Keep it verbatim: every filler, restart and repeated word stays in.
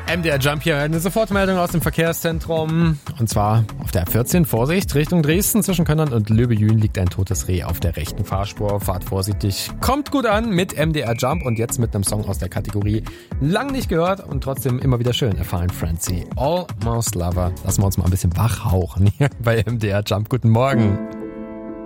M D R Jump hier, eine Sofortmeldung aus dem Verkehrszentrum. Und zwar auf der A vierzehn, Vorsicht, Richtung Dresden. Zwischen Könnern und Löbejün liegt ein totes Reh auf der rechten Fahrspur. Fahrt vorsichtig, kommt gut an mit M D R Jump und jetzt mit einem Song aus der Kategorie lang nicht gehört und trotzdem immer wieder schön. Erfahren Francie, Almost Lover. Lassen wir uns mal ein bisschen wach hauchen hier bei M D R Jump. Guten Morgen.